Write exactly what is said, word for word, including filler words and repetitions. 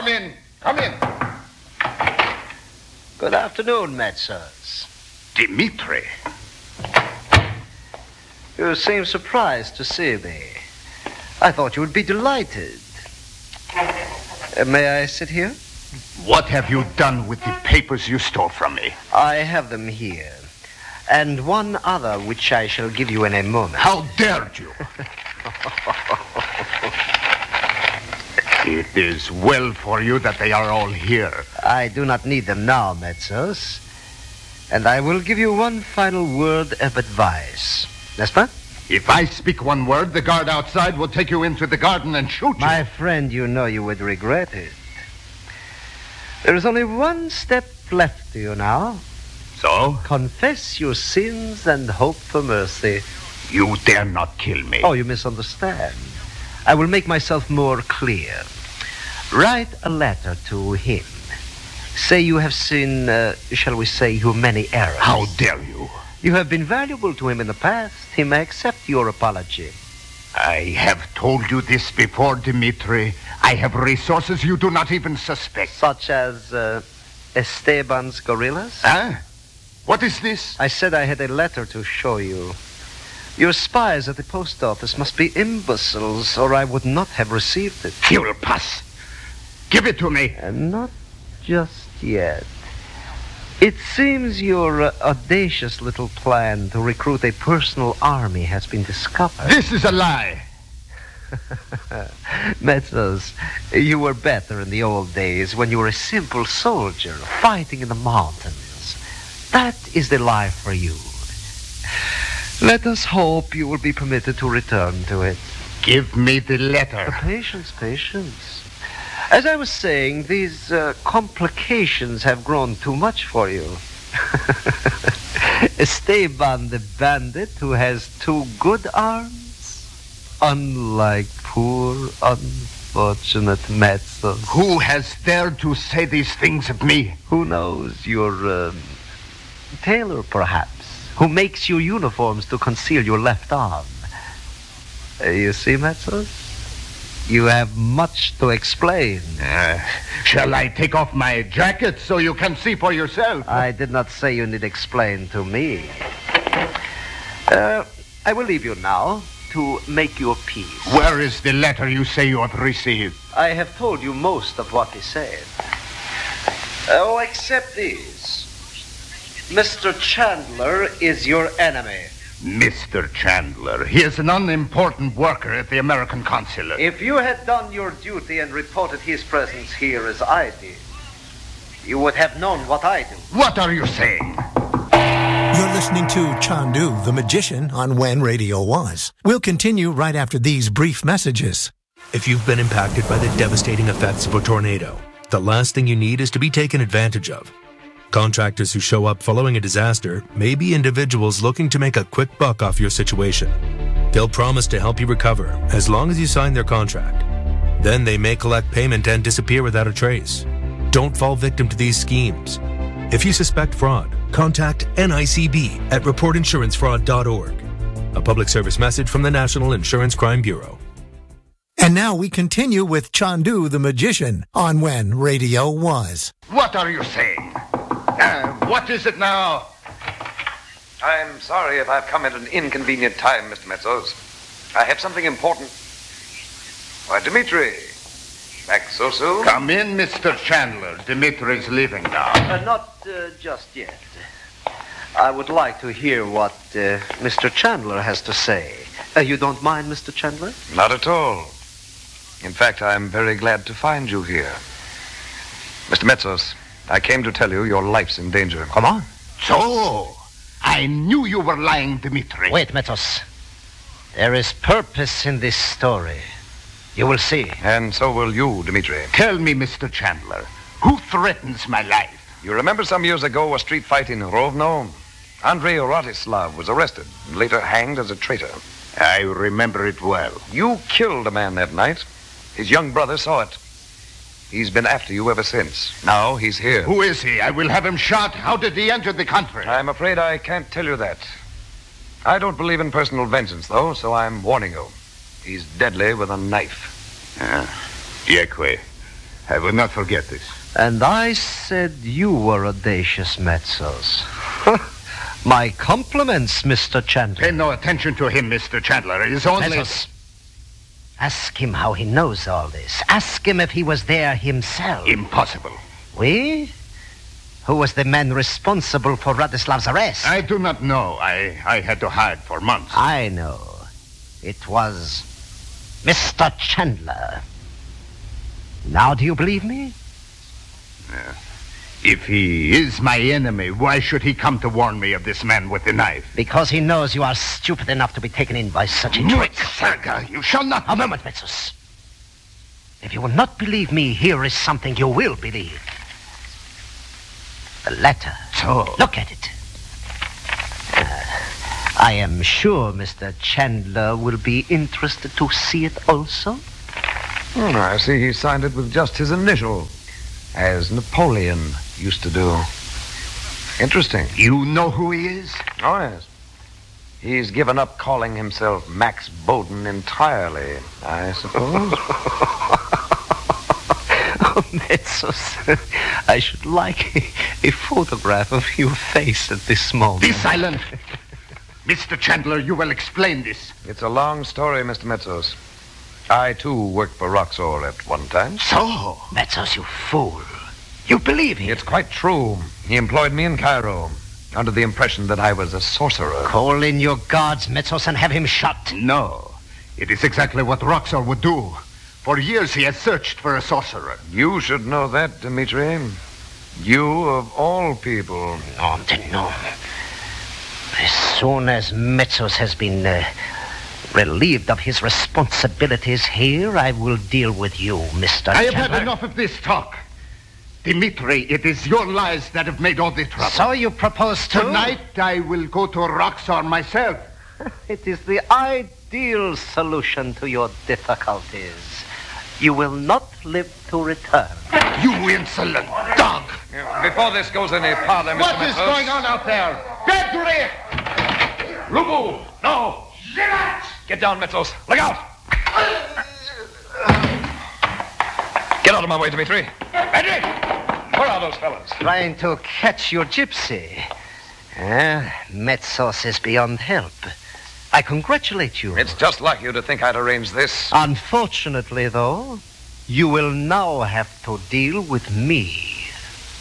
Come in. Come in. Good afternoon, Metzos. Dmitri. You seem surprised to see me. I thought you would be delighted. Uh, may I sit here? What have you done with the papers you stole from me? I have them here. And one other which I shall give you in a moment. How dared you? It is well for you that they are all here. I do not need them now, Metzos. And I will give you one final word of advice. N'est-ce pas? If I speak one word, the guard outside will take you into the garden and shoot you. My friend, you know you would regret it. There is only one step left to you now. So? Confess your sins and hope for mercy. You dare not kill me. Oh, you misunderstand. I will make myself more clear. Write a letter to him. Say you have seen, uh, shall we say, your many errors. How dare you? You have been valuable to him in the past. He may accept your apology. I have told you this before, Dmitri. I have resources you do not even suspect. Such as uh, Esteban's gorillas? Huh? What is this? I said I had a letter to show you. Your spies at the post office must be imbeciles, or I would not have received it. Fuel pass. Give it to me. And not just yet. It seems your uh, audacious little plan to recruit a personal army has been discovered. This is a lie. Metzos, you were better in the old days when you were a simple soldier fighting in the mountains. That is the life for you. Let us hope you will be permitted to return to it. Give me the letter. Patience, patience. As I was saying, these uh, complications have grown too much for you. Esteban the bandit who has two good arms, unlike poor, unfortunate Metzos. Who has dared to say these things of me? Who knows? Your um, tailor, perhaps, who makes your uniforms to conceal your left arm. Uh, you see, Metzos? You have much to explain. Uh, shall I take off my jacket so you can see for yourself? I did not say you need explain to me. Uh, I will leave you now to make your peace. Where is the letter you say you have received? I have told you most of what he said. Oh, except this. Mister Chandler is your enemy. Mister Chandler. He is an unimportant worker at the American consulate. If you had done your duty and reported his presence here as I did, you would have known what I do. What are you saying? You're listening to Chandu, the Magician, on When Radio Was. We'll continue right after these brief messages. If you've been impacted by the devastating effects of a tornado, the last thing you need is to be taken advantage of. Contractors who show up following a disaster may be individuals looking to make a quick buck off your situation. They'll promise to help you recover as long as you sign their contract. Then they may collect payment and disappear without a trace. Don't fall victim to these schemes. If you suspect fraud, contact N I C B at report insurance fraud dot org. A public service message from the National Insurance Crime Bureau. And now we continue with Chandu, the Magician, on When Radio Was. What are you saying? Uh, what is it now? I'm sorry if I've come at an inconvenient time, Mister Metzos. I have something important. Why, Dmitri, back so soon? Come in, Mister Chandler. Dmitri's leaving now. Uh, not uh, just yet. I would like to hear what uh, Mister Chandler has to say. Uh, you don't mind, Mister Chandler? Not at all. In fact, I'm very glad to find you here. Mister Metzos, I came to tell you your life's in danger. Come on. So, I knew you were lying, Dmitri. Wait, Metzos. There is purpose in this story. You will see. And so will you, Dmitri. Tell me, Mister Chandler, who threatens my life? You remember some years ago a street fight in Rovno? Andrei Rotislav was arrested and later hanged as a traitor. I remember it well. You killed a man that night. His young brother saw it. He's been after you ever since. Now he's here. Who is he? I will have him shot. How did he enter the country? I'm afraid I can't tell you that. I don't believe in personal vengeance, though, so I'm warning you. He's deadly with a knife. Ah, Yekwe. I will not forget this. And I said you were audacious, Metzos. My compliments, Mister Chandler. Pay no attention to him, Mister Chandler. It is only... Metzos, ask him how he knows all this. Ask him if he was there himself. Impossible. We? Who was the man responsible for Radislav's arrest? I do not know. I, I had to hide for months. I know. It was Mister Chandler. Now do you believe me? Uh, if he is my enemy, why should he come to warn me of this man with the knife? Because he knows you are stupid enough to be taken in by such a trick. Saga, you shall not... A moment, Metzos. If you will not believe me, here is something you will believe. The letter. So... Look at it. Uh, I am sure Mister Chandler will be interested to see it also. Oh, I see he signed it with just his initial, as Napoleon used to do. Interesting. You know who he is? Oh, yes. He's given up calling himself Max Bowden entirely, I suppose. Oh, Metzos, I should like a, a photograph of your face at this moment. Be silent. Mister Chandler, you will explain this. It's a long story, Mister Metzos. I, too, worked for Roxor at one time. So? Metzos, you fool. You believe him? It's quite true. He employed me in Cairo, under the impression that I was a sorcerer. Call in your guards, Metzos, and have him shot. No. It is exactly what Roxor would do. For years he has searched for a sorcerer. You should know that, Dimitri. You, of all people. No, no. As soon as Metzos has been uh, relieved of his responsibilities here, I will deal with you, Mister I have Chandler. had enough of this talk. Dimitri, it is your lies that have made all the trouble. So you propose to... Tonight I will go to Roxor myself. It is the ideal solution to your difficulties. You will not live to return. You insolent dog! Before this goes any farther, Mister What is Metzos. going on out there? Pedri! Lubu! No! Get down, Metzos. Look out! Get out of my way, Dimitri. Pedri! Where are those fellas? Trying to catch your gypsy. Uh, Metzos is beyond help. I congratulate you. It's just like you to think I'd arrange this. Unfortunately, though, you will now have to deal with me.